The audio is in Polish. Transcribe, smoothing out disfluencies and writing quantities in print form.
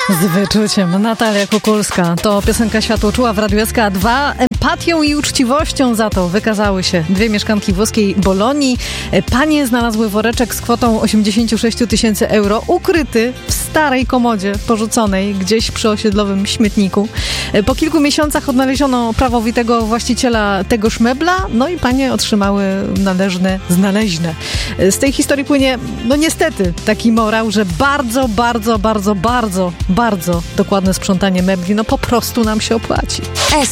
Z wyczuciem. Natalia Kukulska. To piosenka Światłoczuła w Radiu SK2. Empatią i uczciwością za to wykazały się dwie mieszkanki włoskiej Bolonii. Panie znalazły woreczek z kwotą 86 000 euro ukryty w starej komodzie porzuconej gdzieś przy osiedlowym śmietniku. Po kilku miesiącach odnaleziono prawowitego właściciela tegoż mebla, no i panie otrzymały należne znaleźne. Z tej historii płynie, no niestety, taki morał, że bardzo dokładne sprzątanie mebli, no po prostu nam się opłaci.